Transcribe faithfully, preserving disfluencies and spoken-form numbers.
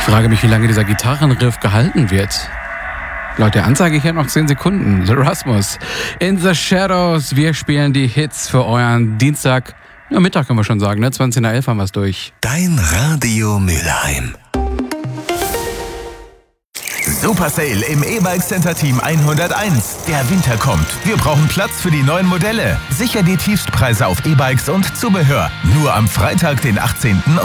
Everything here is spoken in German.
Ich frage mich, wie lange dieser Gitarrenriff gehalten wird. Laut der Anzeige hier noch zehn Sekunden. The Rasmus. In the Shadows. Wir spielen die Hits für euren Dienstag. Ja, Mittag können wir schon sagen, ne? zwanzig nach elf haben wir es durch. Dein Radio Mülheim. Super Sale im E-Bike Center Team hunderteins. Der Winter kommt. Wir brauchen Platz für die neuen Modelle. Sicher die Tiefstpreise auf E-Bikes und Zubehör. Nur am Freitag, den achtzehnten